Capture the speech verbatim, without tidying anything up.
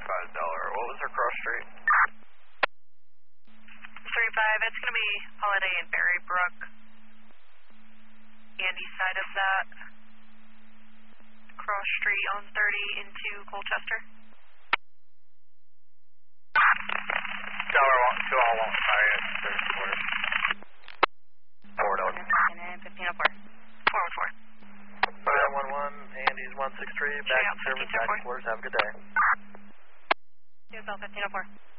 five dollar. What was her cross street? three five, it's going to be Holiday and Berrybrook. Andy side of that. Cross street on thirty into Colchester. Dollar one, two all one, sorry, third quarter. Four dollar. fifteen oh four. Four one four. nine one one, Andy's one six three, back in service, back to quarters, have a good day. U S L fifteen oh four.